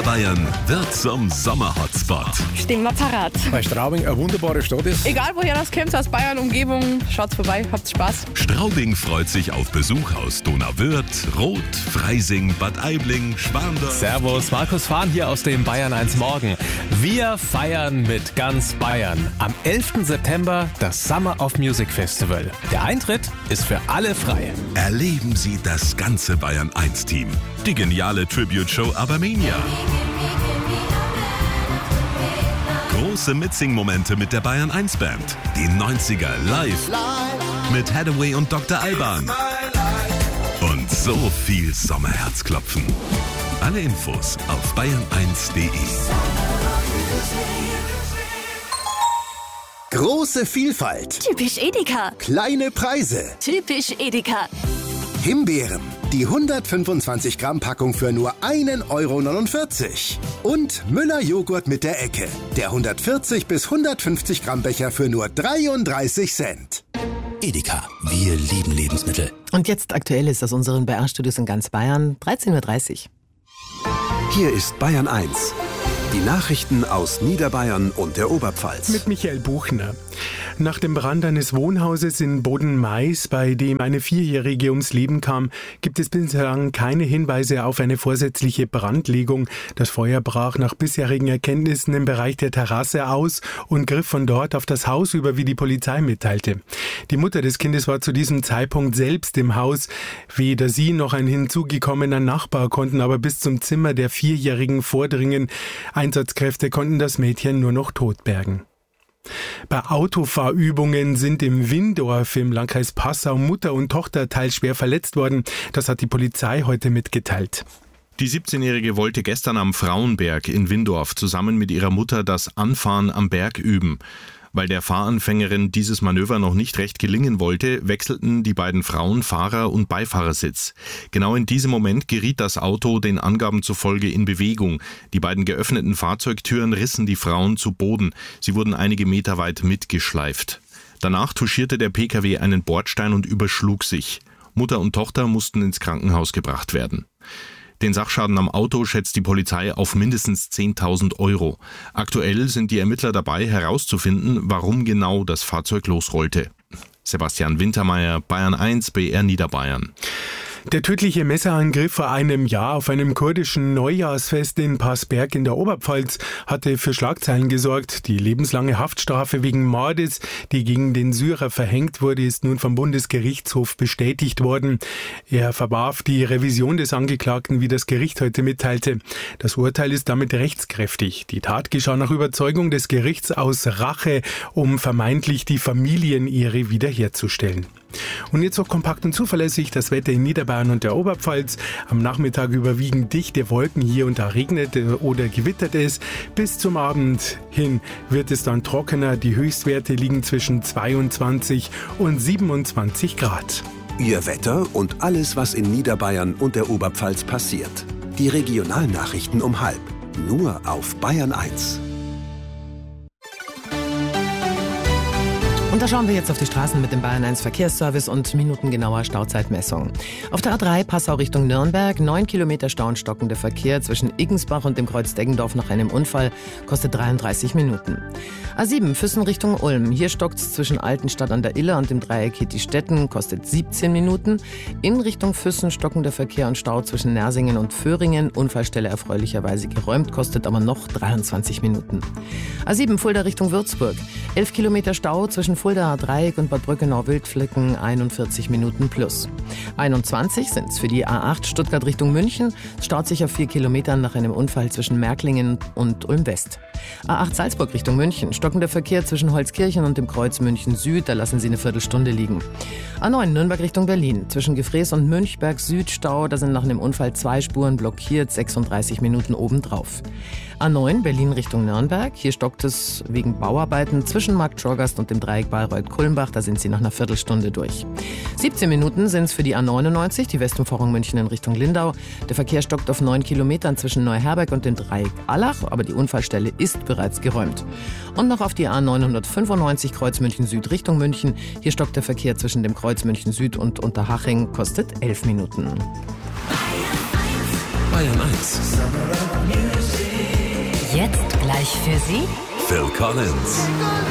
Niederbayern wird zum Sommer-Hotspot. Stehen wir parat. Weil Straubing eine wunderbare Stadt ist. Egal woher das kommt, aus Bayern, Umgebung, schaut's vorbei, habt Spaß. Straubing freut sich auf Besuch aus Donauwörth, Roth, Freising, Bad Aibling, Schwandorf. Servus, Markus Fahn hier aus dem Bayern 1 Morgen. Wir feiern mit ganz Bayern. Am 11. September das Summer of Music Festival. Der Eintritt ist für alle frei. Erleben Sie das ganze Bayern 1 Team. Die geniale Tribute-Show Abermania. Große Mitsing-Momente mit der Bayern 1 Band. Die 90er live mit Hathaway und Dr. Alban. Und so viel Sommerherzklopfen. Alle Infos auf bayern1.de. Große Vielfalt. Typisch Edeka. Kleine Preise. Typisch Edeka. Himbeeren. Die 125 Gramm Packung für nur 1,49 €. Und Müller Joghurt mit der Ecke. Der 140 bis 150 Gramm Becher für nur 33 Cent. Edeka. Wir lieben Lebensmittel. Und jetzt aktuell ist aus unseren BR-Studios in ganz Bayern, 13:30 Uhr. Hier ist Bayern 1. Die Nachrichten aus Niederbayern und der Oberpfalz. Mit Michael Buchner. Nach dem Brand eines Wohnhauses in Boden-Mais, bei dem eine 4-Jährige ums Leben kam, gibt es bislang keine Hinweise auf eine vorsätzliche Brandlegung. Das Feuer brach nach bisherigen Erkenntnissen im Bereich der Terrasse aus und griff von dort auf das Haus über, wie die Polizei mitteilte. Die Mutter des Kindes war zu diesem Zeitpunkt selbst im Haus. Weder sie noch ein hinzugekommener Nachbar konnten aber bis zum Zimmer der 4-Jährigen vordringen. Einsatzkräfte konnten das Mädchen nur noch tot bergen. Bei Autofahrübungen sind im Windorf im Landkreis Passau Mutter und Tochter teils schwer verletzt worden. Das hat die Polizei heute mitgeteilt. Die 17-Jährige wollte gestern am Frauenberg in Windorf zusammen mit ihrer Mutter das Anfahren am Berg üben. Weil der Fahranfängerin dieses Manöver noch nicht recht gelingen wollte, wechselten die beiden Frauen Fahrer- und Beifahrersitz. Genau in diesem Moment geriet das Auto den Angaben zufolge in Bewegung. Die beiden geöffneten Fahrzeugtüren rissen die Frauen zu Boden. Sie wurden einige Meter weit mitgeschleift. Danach touchierte der Pkw einen Bordstein und überschlug sich. Mutter und Tochter mussten ins Krankenhaus gebracht werden. Den Sachschaden am Auto schätzt die Polizei auf mindestens 10.000 €. Aktuell sind die Ermittler dabei, herauszufinden, warum genau das Fahrzeug losrollte. Sebastian Wintermeyer, Bayern 1, BR Niederbayern. Der tödliche Messerangriff vor einem Jahr auf einem kurdischen Neujahrsfest in Passberg in der Oberpfalz hatte für Schlagzeilen gesorgt. Die lebenslange Haftstrafe wegen Mordes, die gegen den Syrer verhängt wurde, ist nun vom Bundesgerichtshof bestätigt worden. Er verwarf die Revision des Angeklagten, wie das Gericht heute mitteilte. Das Urteil ist damit rechtskräftig. Die Tat geschah nach Überzeugung des Gerichts aus Rache, um vermeintlich die Familienehre wiederherzustellen. Und jetzt noch kompakt und zuverlässig das Wetter in Niederbayern und der Oberpfalz. Am Nachmittag überwiegend dichte Wolken, hier und da regnet oder gewittert es. Bis zum Abend hin wird es dann trockener. Die Höchstwerte liegen zwischen 22 und 27 Grad. Ihr Wetter und alles, was in Niederbayern und der Oberpfalz passiert. Die Regionalnachrichten um 12:30. Nur auf Bayern 1. Und da schauen wir jetzt auf die Straßen mit dem Bayern 1 Verkehrsservice und minutengenauer Stauzeitmessung. Auf der A3 Passau Richtung Nürnberg, 9 Kilometer Stau und stockender Verkehr zwischen Iggensbach und dem Kreuz Deggendorf nach einem Unfall, kostet 33 Minuten. A7 Füssen Richtung Ulm, hier stockt's zwischen Altenstadt an der Iller und dem Dreieck Hittistetten, kostet 17 Minuten. In Richtung Füssen stockender Verkehr und Stau zwischen Nersingen und Föhringen, Unfallstelle erfreulicherweise geräumt, kostet aber noch 23 Minuten. A7 Fulda Richtung Würzburg, 11 Kilometer Stau zwischen Fuldaer Dreieck und Bad Brückenau-Wildflecken, 41 Minuten plus. 21 sind's für die A8 Stuttgart Richtung München, staut sich auf 4 Kilometern nach einem Unfall zwischen Märklingen und Ulm West. A8 Salzburg Richtung München, stockender Verkehr zwischen Holzkirchen und dem Kreuz München Süd, da lassen Sie eine Viertelstunde liegen. A9 Nürnberg Richtung Berlin, zwischen Gefrees und Münchberg Süd Stau, da sind nach einem Unfall 2 Spuren blockiert, 36 Minuten obendrauf. A9 Berlin Richtung Nürnberg, hier stockt es wegen Bauarbeiten zwischen Markt Schorgast und dem Dreieck Bayreuth-Kulmbach, da sind Sie nach einer Viertelstunde durch. 17 Minuten sind es für die A99, die Westumfahrung München in Richtung Lindau. Der Verkehr stockt auf 9 Kilometern zwischen Neuherberg und dem Dreieck Allach, aber die Unfallstelle ist bereits geräumt. Und noch auf die A995 Kreuz München Süd Richtung München. Hier stockt der Verkehr zwischen dem Kreuz München Süd und Unterhaching, kostet 11 Minuten. Bayern 1. Gleich für Sie Phil Collins.